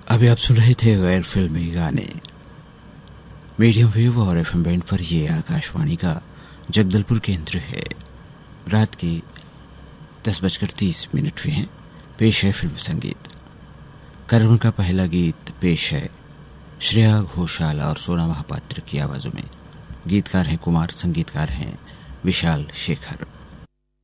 अभी आप सुन रहे थे गैर फिल्मी गाने मीडियम वेव और एफएम बैंड पर। ये आकाशवाणी का जगदलपुर केंद्र है। रात के 10:30 हुए हैं। पेश है फिल्म संगीत। कार्यक्रम का पहला गीत पेश है श्रेया घोषाल और सोना महापात्र की आवाजों में। गीतकार हैं कुमार, संगीतकार हैं विशाल शेखर।